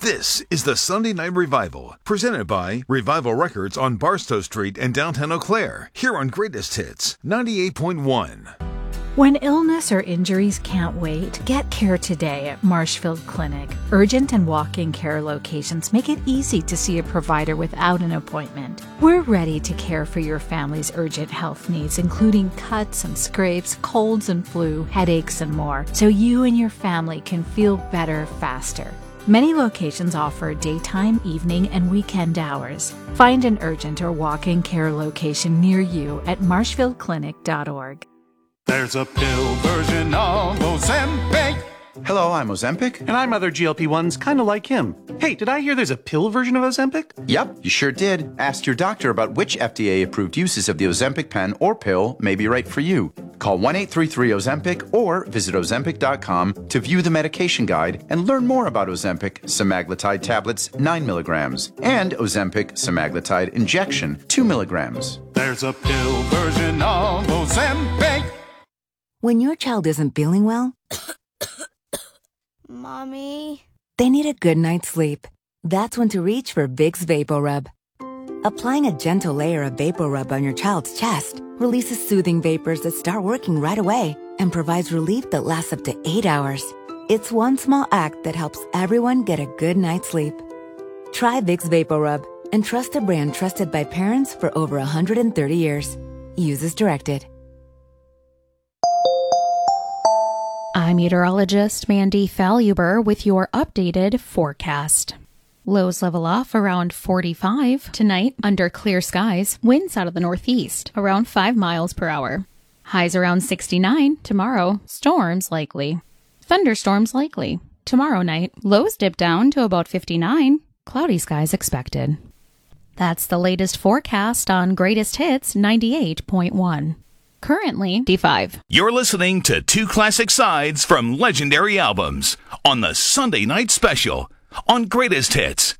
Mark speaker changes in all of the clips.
Speaker 1: This is the Sunday Night Revival, presented by Revival Records on Barstow Street in downtown Eau Claire, here on Greatest Hits 98.1.
Speaker 2: When illness or injuries can't wait, get care today at Marshfield Clinic. Urgent and walk-in care locations make it easy to see a provider without an appointment. We're ready to care for your family's urgent health needs, including cuts and scrapes, colds and flu, headaches, and more, so you and your family can feel better faster. Many locations offer daytime, evening, and weekend hours. Find an urgent or walk-in care location near you at marshfieldclinic.org.
Speaker 3: There's a pill version of Ozempic.
Speaker 4: Hello, I'm Ozempic.
Speaker 5: And I'm other GLP-1s kind of like him. Hey, did I hear there's a pill version of Ozempic?
Speaker 4: Yep, you sure did. Ask your doctor about which FDA-approved uses of the Ozempic pen or pill may be right for you. Call 1-833-OZEMPIC or visit Ozempic.com to view the medication guide and learn more about Ozempic semaglutide tablets 9 milligrams and Ozempic semaglutide injection 2 milligrams.
Speaker 3: There's a pill version of Ozempic.
Speaker 6: When your child isn't feeling well,
Speaker 7: Mommy,
Speaker 6: they need a good night's sleep. That's when to reach for Vicks VapoRub. Applying a gentle layer of VapoRub on your child's chest releases soothing vapors that start working right away and provides relief that lasts up to 8 hours. It's one small act that helps everyone get a good night's sleep. Try Vicks VapoRub and trust a brand trusted by parents for over 130 years. Use as directed.
Speaker 8: I'm meteorologist Mandy Faluber with your updated forecast. Lows level off around 45 tonight under clear skies. Winds out of the northeast around 5 miles per hour. Highs around 69 tomorrow. Storms likely. Thunderstorms likely. Tomorrow night, lows dip down to about 59. Cloudy skies expected. That's the latest forecast on Greatest Hits 98.1. Currently, D5.
Speaker 9: You're listening to two classic sides from legendary albums on the Sunday Night Special on Greatest Hits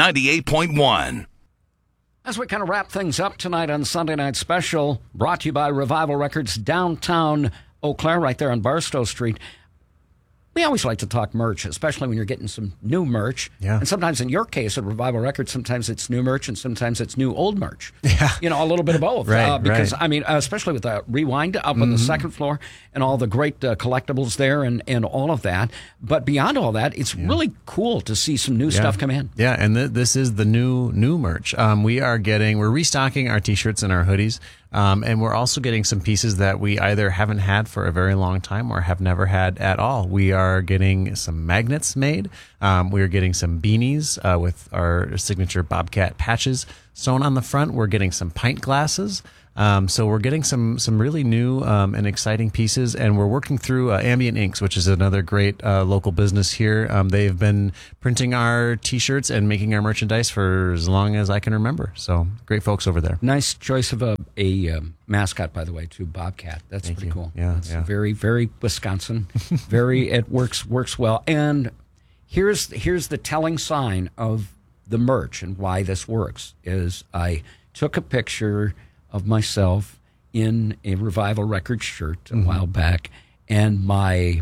Speaker 9: 98.1.
Speaker 10: As we kind of wrap things up tonight on Sunday Night Special, brought to you by Revival Records, downtown Eau Claire, right there on Barstow Street. We always like to talk merch, especially when you're getting some new merch.
Speaker 11: Yeah.
Speaker 10: And sometimes in your case at Revival Records, sometimes it's new merch and sometimes it's new old merch.
Speaker 11: Yeah.
Speaker 10: You know, a little bit of both.
Speaker 11: Right,
Speaker 10: because,
Speaker 11: right.
Speaker 10: I mean, especially with the Rewind up on the second floor and all the great collectibles there and all of that. But beyond all that, it's really cool to see some new stuff come in.
Speaker 11: Yeah, and this is the new merch. We're restocking our T-shirts and our hoodies. And we're also getting some pieces that we either haven't had for a very long time or have never had at all. We are getting some magnets made. We are getting some beanies with our signature Bobcat patches sewn on the front. We're getting some pint glasses. So we're getting some really new and exciting pieces, and we're working through Ambient Inks, which is another great local business here. They've been printing our T-shirts and making our merchandise for as long as I can remember. So great folks over there.
Speaker 10: Nice choice of a mascot, by the way, too, Bobcat. That's pretty cool.
Speaker 11: Yeah,
Speaker 10: That's very, very Wisconsin. It works well. And here's the telling sign of the merch and why this works is I took a picture of myself in a Revival Records shirt a while back, and my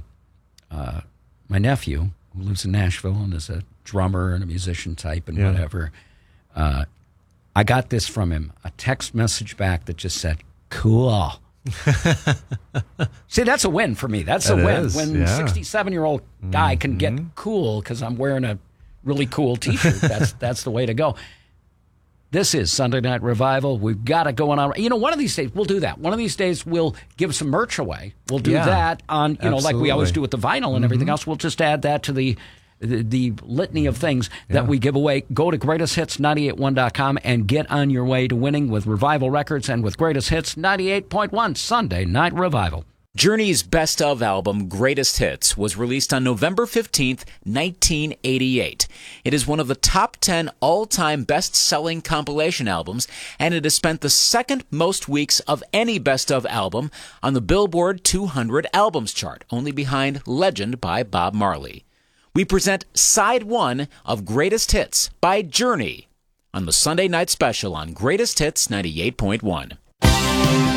Speaker 10: nephew, who lives in Nashville and is a drummer and a musician type and whatever, I got this from him, a text message back that just said, "Cool." See, that's a win for me. That's a win. When a 67-year-old guy can get cool because I'm wearing a really cool T-shirt, that's the way to go. This is Sunday Night Revival. We've got it going on. You know, one of these days we'll do that. One of these days we'll give some merch away. We'll do that on, like we always do with the vinyl and everything else. We'll just add that to the litany of things that we give away. Go to greatesthits981.com and get on your way to winning with Revival Records and with Greatest Hits 98.1 Sunday Night Revival.
Speaker 12: Journey's best of album, Greatest Hits, was released on November 15th, 1988. It is one of the top 10 all-time best-selling compilation albums, and it has spent the second most weeks of any best of album on the Billboard 200 Albums chart, only behind Legend by Bob Marley. We present Side 1 of Greatest Hits by Journey on the Sunday Night Special on Greatest Hits 98.1.